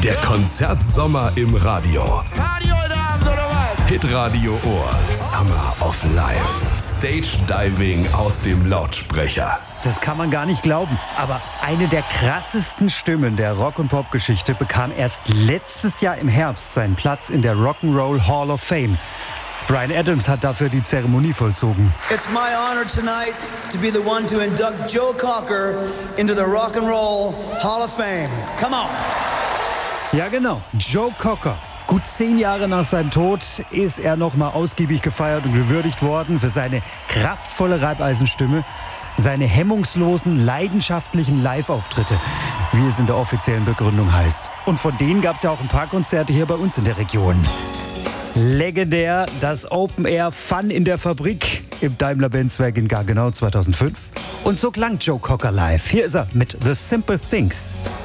Der Konzertsommer im Radio. Party heute Abend, oder was? Hitradio Ohr. Summer of Life. Stage Diving aus dem Lautsprecher. Das kann man gar nicht glauben. Aber eine der krassesten Stimmen der Rock- und Pop-Geschichte bekam erst letztes Jahr im Herbst seinen Platz in der Rock'n'Roll Hall of Fame. Bryan Adams hat dafür die Zeremonie vollzogen. It's my honor tonight to be the one to induct Joe Cocker into the Rock'n'Roll Hall of Fame. Come on. Ja genau, Joe Cocker. Gut 10 Jahre nach seinem Tod ist er nochmal ausgiebig gefeiert und gewürdigt worden für seine kraftvolle Reibeisenstimme, seine hemmungslosen, leidenschaftlichen Live-Auftritte, wie es in der offiziellen Begründung heißt. Und von denen gab es ja auch ein paar Konzerte hier bei uns in der Region. Legendär, das Open Air Fun in der Fabrik im Daimler-Benz-Werk in Gaggenau 2005. Und so klang Joe Cocker live. Hier ist er mit The Simple Things.